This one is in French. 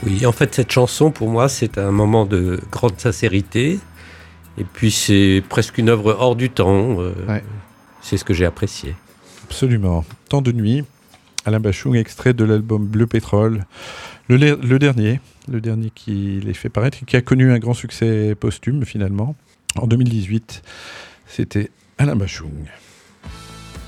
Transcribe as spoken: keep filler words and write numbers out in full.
Oui, en fait, cette chanson, pour moi, c'est un moment de grande sincérité. Et puis, c'est presque une œuvre hors du temps. Euh, Ouais. C'est ce que j'ai apprécié. Absolument. Temps de nuit, Alain Bachung, extrait de l'album Bleu Pétrole, le, le dernier, le dernier qui les fait paraître et qui a connu un grand succès posthume finalement. En deux mille dix-huit, c'était Alain Bachung.